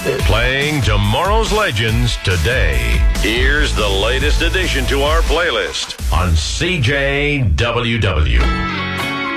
Playing tomorrow's legends today. Here's the latest addition to our playlist on CJWW.